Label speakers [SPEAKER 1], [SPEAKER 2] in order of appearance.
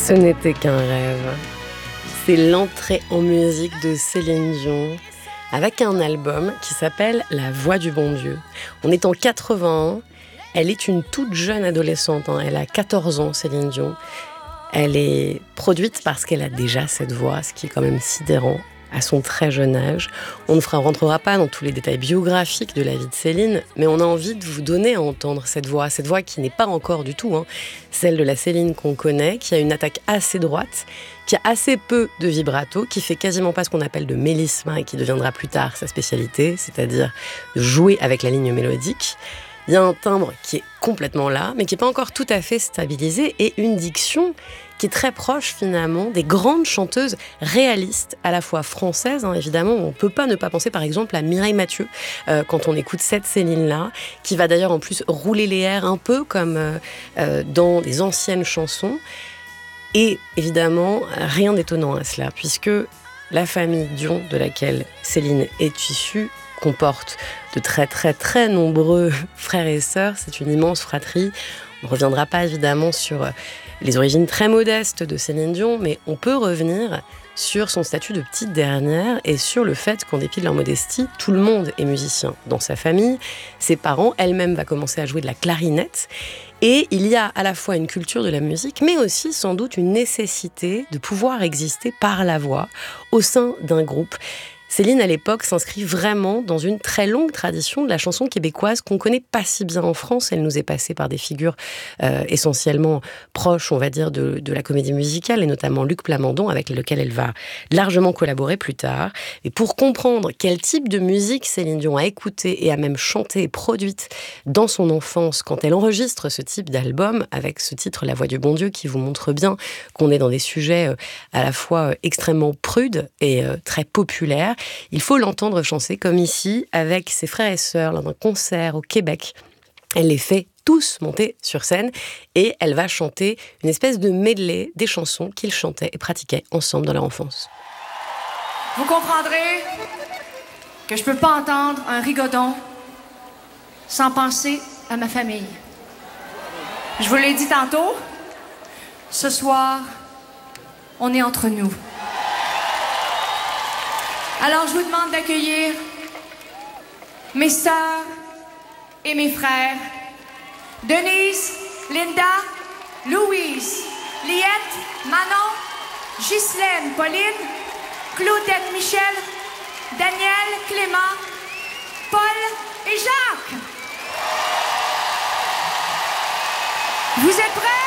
[SPEAKER 1] Ce n'était qu'un rêve. C'est l'entrée en musique de Céline Dion avec un album qui s'appelle La Voix du bon Dieu. On est en 81, elle est une toute jeune adolescente, elle a 14 ans, Céline Dion. Elle est produite parce qu'elle a déjà cette voix, ce qui est quand même sidérant à son très jeune âge. On ne rentrera pas dans tous les détails biographiques de la vie de Céline, mais on a envie de vous donner à entendre cette voix qui n'est pas encore du tout celle de la Céline qu'on connaît, qui a une attaque assez droite, qui a assez peu de vibrato, qui fait quasiment pas ce qu'on appelle de mélissement et qui deviendra plus tard sa spécialité, c'est-à-dire de jouer avec la ligne mélodique. Il y a un timbre qui est complètement là, mais qui n'est pas encore tout à fait stabilisé, et une diction qui est très proche finalement des grandes chanteuses réalistes, à la fois françaises, évidemment. On ne peut pas ne pas penser par exemple à Mireille Mathieu, quand on écoute cette Céline-là, qui va d'ailleurs en plus rouler les airs un peu comme dans des anciennes chansons. Et évidemment, rien d'étonnant à cela, puisque la famille Dion, de laquelle Céline est issue, comporte de très très très nombreux frères et sœurs. C'est une immense fratrie. On ne reviendra pas évidemment sur les origines très modestes de Céline Dion, mais on peut revenir sur son statut de petite dernière et sur le fait qu'en dépit de leur modestie, tout le monde est musicien dans sa famille. Ses parents, elle-même va commencer à jouer de la clarinette. Et il y a à la fois une culture de la musique, mais aussi sans doute une nécessité de pouvoir exister par la voix au sein d'un groupe. Céline, à l'époque, s'inscrit vraiment dans une très longue tradition de la chanson québécoise qu'on connaît pas si bien en France. Elle nous est passée par des figures essentiellement proches, on va dire, de la comédie musicale, et notamment Luc Plamondon, avec lequel elle va largement collaborer plus tard. Et pour comprendre quel type de musique Céline Dion a écouté et a même chanté et produite dans son enfance quand elle enregistre ce type d'album, avec ce titre La Voix du bon Dieu, qui vous montre bien qu'on est dans des sujets à la fois extrêmement prudes et très populaires, il faut l'entendre chanter comme ici, avec ses frères et sœurs, lors d'un concert au Québec. Elle les fait tous monter sur scène et elle va chanter une espèce de medley des chansons qu'ils chantaient et pratiquaient ensemble dans leur enfance.
[SPEAKER 2] Vous comprendrez que je peux pas entendre un rigodon sans penser à ma famille. Je vous l'ai dit tantôt, ce soir, on est entre nous. Alors, je vous demande d'accueillir mes sœurs et mes frères, Denise, Linda, Louise, Liette, Manon, Ghislaine, Pauline, Claudette, Michel, Daniel, Clément, Paul et Jacques. Vous êtes prêts?